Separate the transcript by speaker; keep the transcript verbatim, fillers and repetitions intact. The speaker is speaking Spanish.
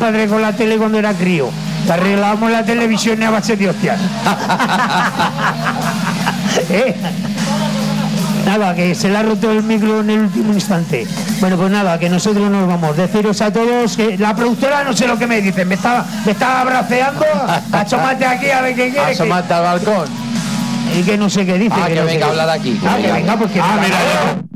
Speaker 1: padre con la tele cuando era crío. Te arreglábamos la televisión a base de hostias. ¿Eh? Nada, que se le ha roto el micro en el último instante. Bueno, pues nada, que nosotros nos vamos. Deciros a todos que la productora no sé lo que me dicen. Me está, me está abraceando. Asómate aquí a ver qué quiere.
Speaker 2: Asómate al balcón.
Speaker 1: Y que no sé qué dice.
Speaker 2: Ah, que,
Speaker 1: que no
Speaker 2: venga a hablar aquí.
Speaker 1: Ah, que venga, porque...
Speaker 3: Ah, mira, ya.